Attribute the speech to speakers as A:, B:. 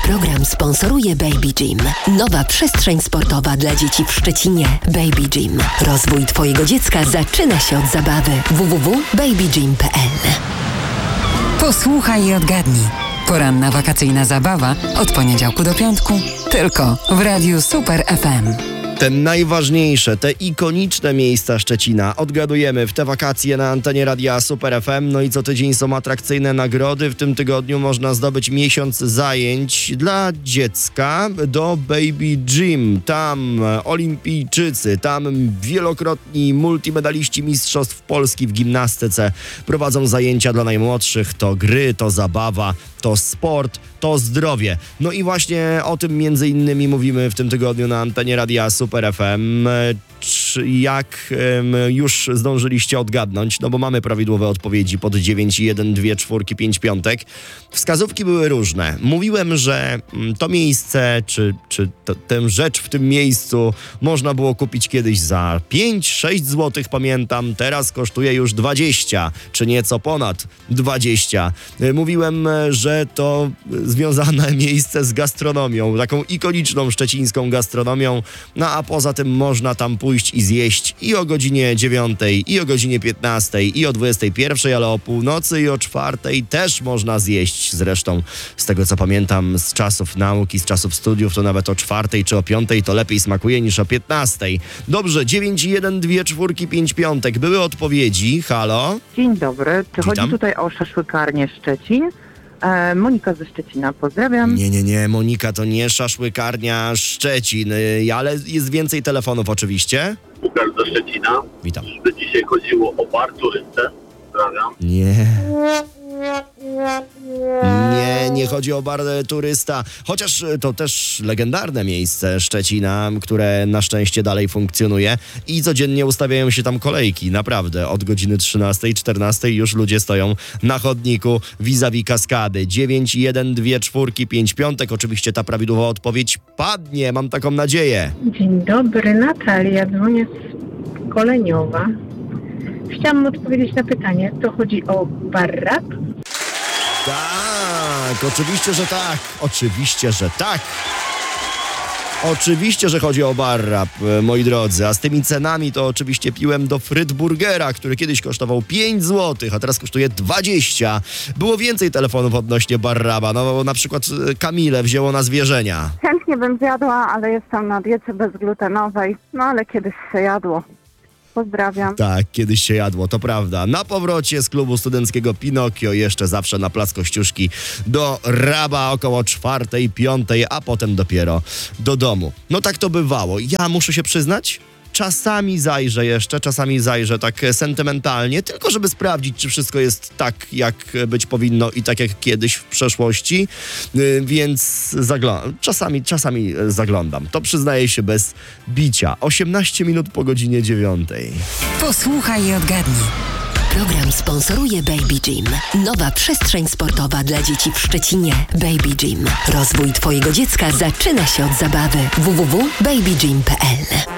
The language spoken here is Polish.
A: Program sponsoruje Baby Gym. Nowa przestrzeń sportowa dla dzieci w Szczecinie. Baby Gym. Rozwój Twojego dziecka zaczyna się od zabawy. www.babygym.pl.
B: Posłuchaj i odgadnij. Poranna wakacyjna zabawa od poniedziałku do piątku tylko w Radiu Super FM.
C: Te najważniejsze, te ikoniczne miejsca Szczecina odgadujemy w te wakacje na antenie Radia Super FM. No i co tydzień są atrakcyjne nagrody. W tym tygodniu można zdobyć miesiąc zajęć dla dziecka do Baby Gym. Tam olimpijczycy, tam wielokrotni multimedaliści mistrzostw Polski w gimnastyce prowadzą zajęcia dla najmłodszych. To gry, to zabawa, to sport, to zdrowie. No i właśnie o tym między innymi mówimy w tym tygodniu na antenie Radia Super FM. Jak już zdążyliście odgadnąć, no bo mamy prawidłowe odpowiedzi pod 91245. Wskazówki były różne. Mówiłem, że to miejsce, czy tę rzecz w tym miejscu można było kupić kiedyś za 5-6 zł, pamiętam. Teraz kosztuje już 20, czy nieco ponad 20. Mówiłem, że to związane miejsce z gastronomią, taką ikoniczną szczecińską gastronomią, no a poza tym można tam pójść i zjeść i o godzinie 9, i o godzinie 15, i o 21, ale o północy i o 4 też można zjeść. Zresztą z tego co pamiętam z czasów nauki, z czasów studiów, to nawet o 4 czy o 5 to lepiej smakuje niż o 15. Dobrze, 91245. Były odpowiedzi. Halo?
D: Dzień dobry. Czy
C: Witam.
D: chodzi tutaj o szaszłykarnię Szczecin? Monika ze Szczecina, pozdrawiam.
C: Nie, Monika, to nie szaszłykarnia Szczecin, ale jest więcej telefonów oczywiście.
E: Łukasz ze Szczecina.
C: Witam.
E: Czy dzisiaj chodziło o bar turystę? Pozdrawiam.
C: Nie chodzi o bar turysta, chociaż to też legendarne miejsce Szczecina, które na szczęście dalej funkcjonuje i codziennie ustawiają się tam kolejki, naprawdę, od godziny 13, 14 już ludzie stoją na chodniku vis-a-vis kaskady. 91245. Oczywiście ta prawidłowa odpowiedź padnie, mam taką nadzieję.
F: Dzień dobry, Natalia, dzwonię z Koleniowa. Chciałam odpowiedzieć na pytanie, to chodzi o bar rap?
C: Tak, oczywiście, że tak. Oczywiście, że chodzi o bar rap, moi drodzy, a z tymi cenami to oczywiście piłem do Frytburgera, który kiedyś kosztował 5 zł, a teraz kosztuje 20. Było więcej telefonów odnośnie bar rapa, no na przykład Kamile wzięło na zwierzenia.
G: Chętnie bym zjadła, ale jestem na diecie bezglutenowej, no ale kiedyś się jadło. Pozdrawiam.
C: Tak, kiedyś się jadło, to prawda. Na powrocie z klubu studenckiego Pinokio, jeszcze zawsze na Plac Kościuszki, do Raba około 4, 5, a potem dopiero do domu. No tak to bywało. Ja muszę się przyznać, czasami zajrzę tak sentymentalnie, tylko żeby sprawdzić, czy wszystko jest tak, jak być powinno i tak jak kiedyś w przeszłości, więc czasami zaglądam. To przyznaję się bez bicia. 18 minut po godzinie 9.
B: Posłuchaj i odgadnij.
A: Program sponsoruje Baby Gym. Nowa przestrzeń sportowa dla dzieci w Szczecinie. Baby Gym. Rozwój Twojego dziecka zaczyna się od zabawy. www.babygym.pl.